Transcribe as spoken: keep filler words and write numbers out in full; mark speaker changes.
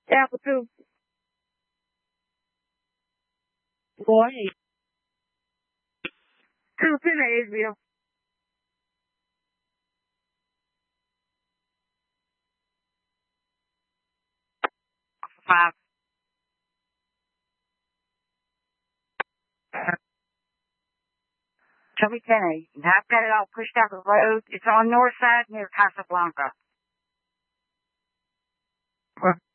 Speaker 1: Apple two. Boy. Two ten Israel. Five. Chubby Kenny. Now I've got it all pushed out the road. It's on north side near Casablanca.